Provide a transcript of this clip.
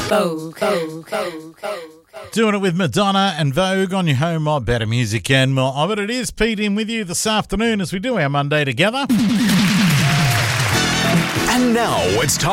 Doing it with Madonna and Vogue on your home of better music and more of it. It is Pete in with you this afternoon as we do our Monday together. And now it's time.